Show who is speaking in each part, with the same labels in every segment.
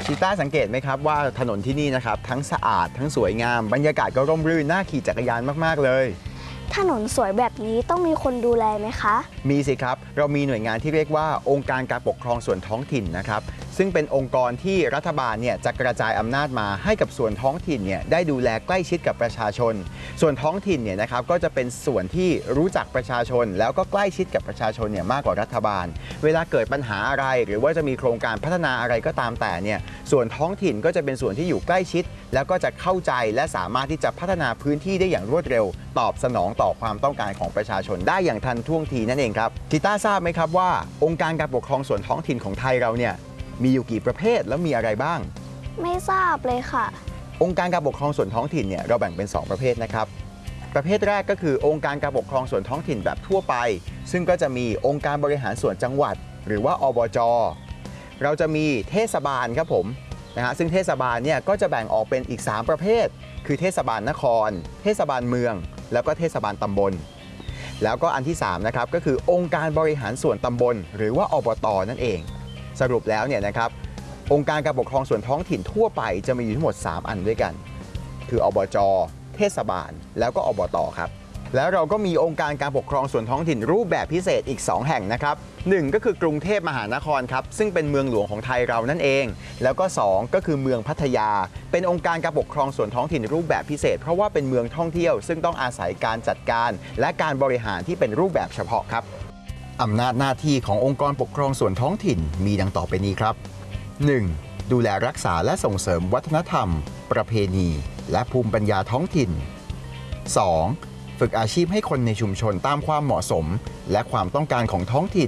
Speaker 1: ชีต้าสังเกตไหมครับว่าถนนที่นี่นะครับทั้งสะอาดทั้งสวยงามบรรยากาศก็ร่มรื่นน่าขี่จักรยานมากๆเลย
Speaker 2: ถนนสวยแบบนี้ต้องมีคนดูแลไหมคะ
Speaker 1: มีสิครับเรามีหน่วยงานที่เรียกว่าองค์การการปกครองส่วนท้องถิ่นนะครับซึ่งเป็นองค์กรที่รัฐบาลเนี่ยจะกระจายอำนาจมาให้กับส่วนท้องถิ่นเนี่ยได้ดูแลใกล้ชิดกับประชาชนส่วนท้องถิ่นเนี่ยนะครับก็จะเป็นส่วนที่รู้จักประชาชนแล้วก็ใกล้ชิดกับประชาชนเนี่ยมากกว่ารัฐบาลเวลาเกิดปัญหาอะไรหรือว่าจะมีโครงการพัฒนาอะไรก็ตามแต่เนี่ยส่วนท้องถิ่นก็จะเป็นส่วนที่อยู่ใกล้ชิดแล้วก็จะเข้าใจและสามารถที่จะพัฒนาพื้นที่ได้อย่างรวดเร็วตอบสนองต่อความต้องการของประชาชนได้อย่างทันท่วงทีนั่นเองครับจิต้าทราบไหมครับว่าองค์การการปกครองส่วนท้องถิ่นของไทยเราเนี่ยมีอยู่กี่ประเภทแล้วมีอะไรบ้าง
Speaker 2: ไม่ทราบเลยค่ะ
Speaker 1: องค์การการปกครองส่วนท้องถิ่นเนี่ยเราแบ่งเป็น2ประเภทนะครับประเภทแรกก็คือองค์การการปกครองส่วนท้องถิ่นแบบทั่วไปซึ่งก็จะมีองค์การบริหารส่วนจังหวัดหรือว่าอบจ.เราจะมีเทศบาลครับผมนะฮะซึ่งเทศบาลเนี่ยก็จะแบ่งออกเป็นอีก3ประเภทคือเทศบาลนครเทศบาลเมืองแล้วก็เทศบาลตำบลแล้วก็อันที่3นะครับก็คือองค์การบริหารส่วนตำบลหรือว่าอบต.นั่นเองสรุปแล้วเนี่ยนะครับองค์การการปกครองส่วนท้องถิ่นทั่วไปจะมีอยู่ทั้งหมด3อันด้วยกันคืออบจ.เทศบาลแล้วก็อบต.ครับแล้วเราก็มีองค์การการปกครองส่วนท้องถิ่นรูปแบบพิเศษอีก2แห่งนะครับ1ก็คือกรุงเทพมหานครครับซึ่งเป็นเมืองหลวงของไทยเรานั่นเองแล้วก็2ก็คือเมืองพัทยาเป็นองค์การการปกครองส่วนท้องถิ่นรูปแบบพิเศษเพราะว่าเป็นเมืองท่องเที่ยวซึ่งต้องอาศัยการจัดการและการบริหารที่เป็นรูปแบบเฉพาะครับอำนาจหน้าที่ขององค์กรปกครองส่วนท้องถิ่นมีดังต่อไปนี้ครับ 1. ดูแลรักษาและส่งเสริมวัฒนธรรมประเพณีและภูมิปัญญาท้องถิ่น 2. ฝึกอาชีพให้คนในชุมชนตามความเหมาะสมและความต้องการของท้องถิ่น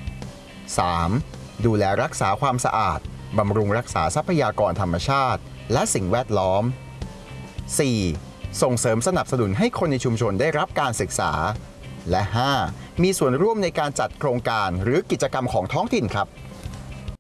Speaker 1: 3. ดูแลรักษาความสะอาดบำรุงรักษาทรัพยากรธรรมชาติและสิ่งแวดล้อม 4. ส่งเสริมสนับสนุนให้คนในชุมชนได้รับการศึกษาและ 5. มีส่วนร่วมในการจัดโครงการหรือกิจกรรมของท้องถิ่นครับ